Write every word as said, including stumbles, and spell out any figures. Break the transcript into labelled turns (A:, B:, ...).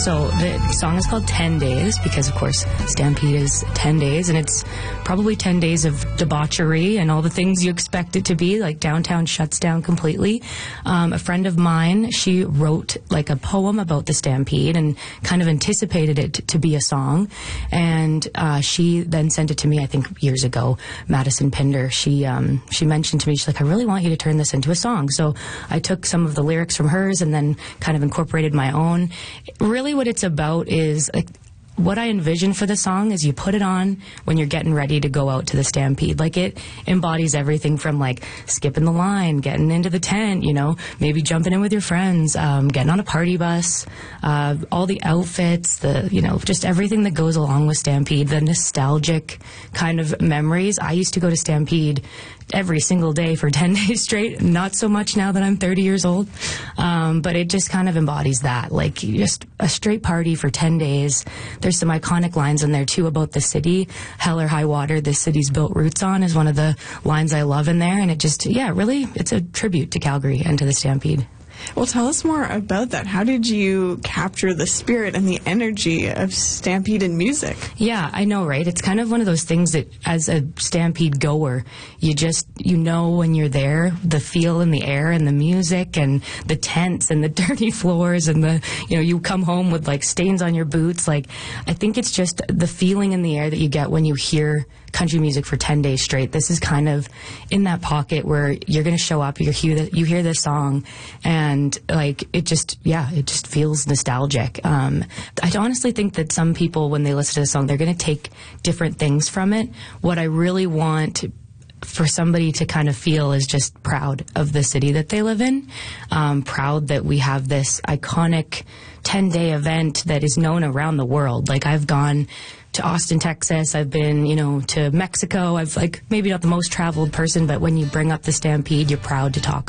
A: So the song is called ten days because, of course, Stampede is ten days, and it's probably ten days of debauchery and all the things you expect it to be, like downtown shuts down completely. Um, a friend of mine, she wrote like a poem about the Stampede and kind of anticipated it to, to be a song, and uh, she then sent it to me, I think years ago. Madison Pinder, she um, she mentioned to me, she's like, I really want you to turn this into a song. So I took some of the lyrics from hers and then kind of incorporated my own. Really what it's about is, like, what I envision for the song is you put it on when you're getting ready to go out to the Stampede. Like, it embodies everything from, like, skipping the line, getting into the tent, you know, maybe jumping in with your friends, um, getting on a party bus, uh, all the outfits, the, you know, just everything that goes along with Stampede, the nostalgic kind of memories. I used to go to Stampede every single day for ten days straight. Not so much now that I'm thirty years old. Um, but it just kind of embodies that. Like, just a straight party for ten days. There's some iconic lines in there, too, about the city. Hell or high water, this city's built roots on is one of the lines I love in there. And it just, yeah, really, it's a tribute to Calgary and to the Stampede.
B: Well, tell us more about that. How did you capture the spirit and the energy of Stampede in music?
A: Yeah, I know, right? It's kind of one of those things that, as a Stampede goer, you just, you know when you're there, the feel in the air and the music and the tents and the dirty floors and the, you know, you come home with, like, stains on your boots. Like, I think it's just the feeling in the air that you get when you hear country music for ten days straight. This is kind of in that pocket where you're going to show up, you hear, the, you hear this song, and, like, it just, yeah, it just feels nostalgic. Um, I honestly think that some people, when they listen to the song, they're going to take different things from it. What I really want for somebody to kind of feel is just proud of the city that they live in, um, proud that we have this iconic ten-day event that is known around the world. Like, I've gone to Austin, Texas. I've been, you know, to Mexico. I've, like, maybe not the most traveled person, but when you bring up the Stampede, you're proud to talk